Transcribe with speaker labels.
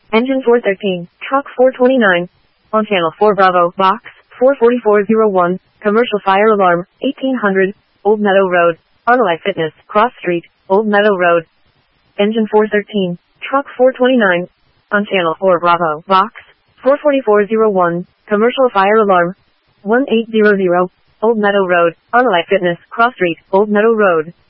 Speaker 1: Engine 413, truck 429. On channel 4 Bravo, box 44401, commercial fire alarm, 1800, Old Meadow Road, Armalite Fitness, Cross Street, Old Meadow Road. Engine 413, truck 429. On channel 4 Bravo, box 44401, commercial fire alarm, 1800, Old Meadow Road, Armalite Fitness, Cross Street, Old Meadow Road.